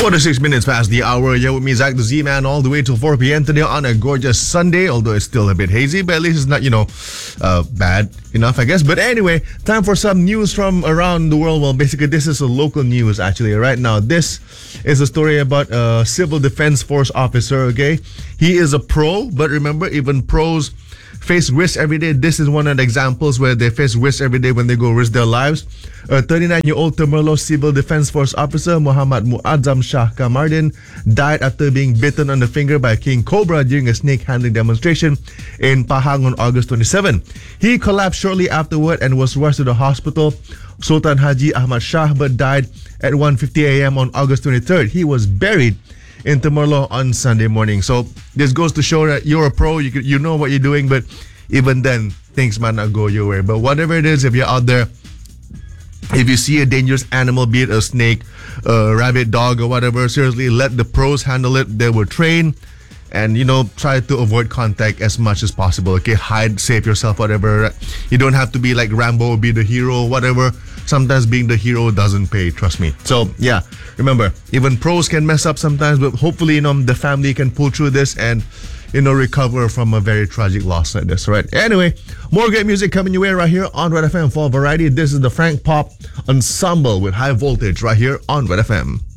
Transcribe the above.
46 minutes past the hour. You're with me, Zach the Z-Man, all the way till 4 p.m. today on a gorgeous Sunday, although it's still a bit hazy, but at least it's not, bad enough, I guess. But anyway, time for some news from around the world. Well, basically, this is a local news, actually, right now. This is a story about a civil defense force officer, okay? He is a pro, but remember, even pros face risk every day. This is one of the examples where they face risk every day when they go risk their lives. A 39-year-old Temerloh Civil Defense Force officer, Muhammad Muazzam Shah Kamardin, died after being bitten on the finger by a king cobra during a snake handling demonstration in Pahang on August 27. He collapsed shortly afterward and was rushed to the hospital, Sultan Haji Ahmad Shah, but died at 1:50 a.m. on August 23rd. He was buried in Temerloh on Sunday morning. So this goes to show that you're a pro, you know what you're doing, but even then, things might not go your way. But whatever it is, if you're out there, if you see a dangerous animal, be it a snake, a rabbit, dog, or whatever, seriously, let the pros handle it. They were trained. And, try to avoid contact as much as possible. Okay, hide, save yourself, whatever. You don't have to be like Rambo, be the hero, whatever. Sometimes being the hero doesn't pay, trust me. So, yeah, remember, even pros can mess up sometimes, but hopefully, the family can pull through this and, recover from a very tragic loss like this, right? Anyway, more great music coming your way right here on Red FM for Variety. This is the Frank Pop Ensemble with High Voltage right here on Red FM.